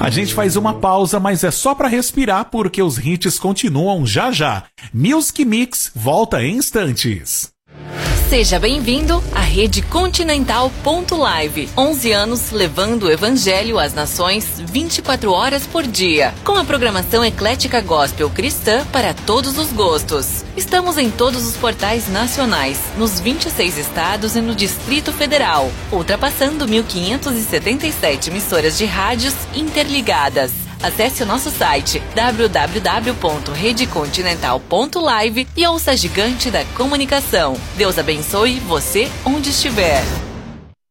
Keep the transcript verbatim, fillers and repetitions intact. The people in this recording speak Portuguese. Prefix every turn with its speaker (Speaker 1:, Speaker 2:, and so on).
Speaker 1: A gente faz uma pausa, mas é só pra respirar porque os hits continuam já já. Music Mix volta em instantes.
Speaker 2: Seja bem-vindo à Rede Continental ponto live. onze anos levando o evangelho às nações vinte e quatro horas por dia. Com a programação eclética gospel cristã para todos os gostos. Estamos em todos os portais nacionais, nos vinte e seis estados e no Distrito Federal, ultrapassando mil quinhentas e setenta e sete emissoras de rádios interligadas. Acesse o nosso site w w w ponto rede continental ponto live e ouça a gigante da comunicação. Deus abençoe você onde estiver.